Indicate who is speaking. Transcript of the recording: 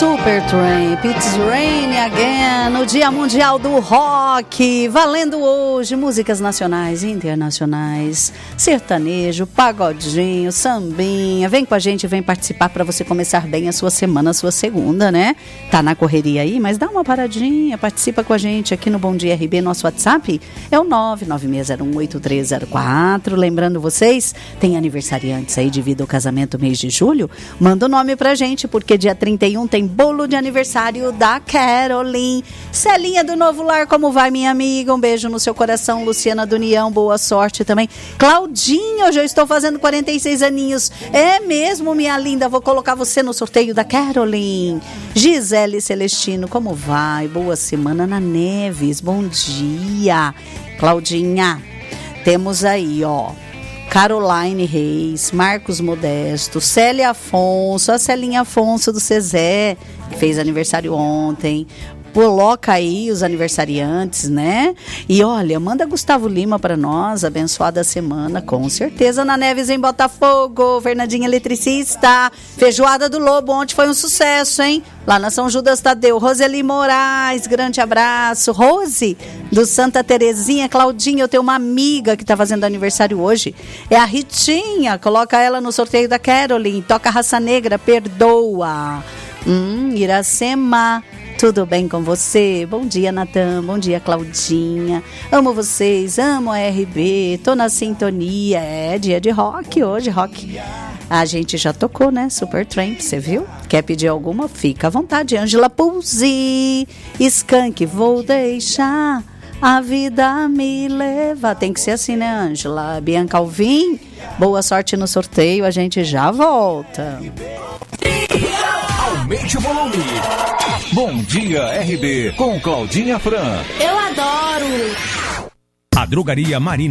Speaker 1: Supertramp, It's Rain Again, no Dia Mundial do Rock, valendo hoje músicas nacionais e internacionais, sertanejo, pagodinho, sambinha. Vem com a gente, vem participar para você começar bem a sua semana, a sua segunda, né? Tá na correria aí, mas dá uma paradinha, participa com a gente aqui no Bom Dia RB. Nosso WhatsApp é o 996018304. Lembrando vocês, tem aniversariantes aí devido ao casamento mês de julho, manda o nome pra gente, porque dia 31 tem bolo de aniversário da Caroline. Celinha do Novo Lar, como vai, minha amiga? Um beijo no seu coração. Luciana do União, boa sorte também. Claudinha, hoje eu estou fazendo 46 aninhos. É mesmo, minha linda? Vou colocar você no sorteio da Caroline. Gisele Celestino, como vai? Boa semana na Neves, bom dia. Claudinha, temos aí, ó, Caroline Reis, Marcos Modesto, Célia Afonso, a Celinha Afonso do Cezé, que fez aniversário ontem. Coloca aí os aniversariantes, né? E olha, manda Gustavo Lima para nós, abençoada semana, com certeza. Na Neves em Botafogo, Fernandinha Eletricista, Feijoada do Lobo, ontem foi um sucesso, hein? Lá na São Judas Tadeu, Roseli Moraes, grande abraço. Rose, do Santa Terezinha. Claudinha, eu tenho uma amiga que tá fazendo aniversário hoje, é a Ritinha, coloca ela no sorteio da Caroline. Toca Raça Negra, Perdoa. Iracema, tudo bem com você? Bom dia, Natan. Bom dia, Claudinha. Amo vocês, amo a RB. Tô na sintonia. É dia de rock hoje, rock. A gente já tocou, né? Supertramp, você viu? Quer pedir alguma? Fica à vontade. Ângela Pulzi, Skank, vou deixar a vida me levar. Tem que ser assim, né, Ângela? Bianca Alvim, boa sorte no sorteio. A gente já volta.
Speaker 2: Aumente o volume. Bom dia, RB, com Claudinha Fran.
Speaker 3: Eu adoro.
Speaker 4: A Drogaria Marina